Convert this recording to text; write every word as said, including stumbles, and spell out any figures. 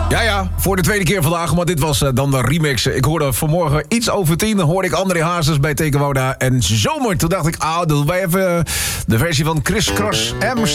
Ja, ja, voor de tweede keer vandaag, maar dit was uh, dan de remix. Ik hoorde vanmorgen iets over tien, hoorde ik André Hazes bij Tekenwoda en Zomer. Toen dacht ik, ah, doen wij even de versie van Chris Cross Amsterdam.